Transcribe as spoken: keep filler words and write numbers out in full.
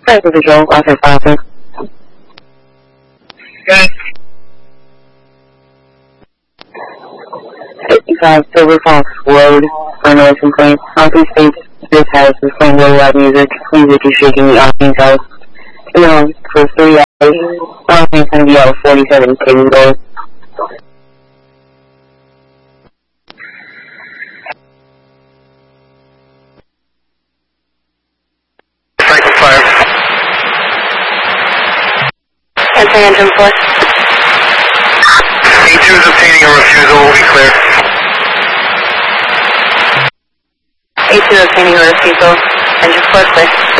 Cycle Control, Officer Foster. Good. fifty-five Silver Fox Road for noise complaint. Officer states this house is playing really loud music. Music is shaking the audience house. You know, for three hours. Audience going to be out of forty-seven Kings Road. Cycle fire. Answering engine four. A two is obtaining a refusal, will be clear. A two obtaining a refusal. Engine four clear.